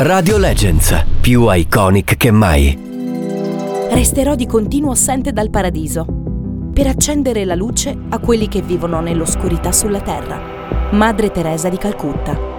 Radio Legends, più iconic che mai. Resterò di continuo assente dal paradiso per accendere la luce a quelli che vivono nell'oscurità sulla terra. Madre Teresa di Calcutta.